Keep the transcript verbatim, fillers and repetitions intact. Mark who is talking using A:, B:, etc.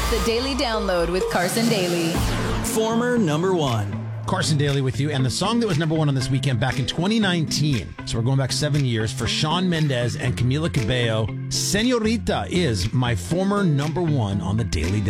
A: The Daily Download with Carson Daly.
B: Former number one.
C: Carson Daly with you, and the song that was number one on this weekend back in twenty nineteen, so we're going back seven years, for Shawn Mendes and Camila Cabello, Senorita, is my former number one on the Daily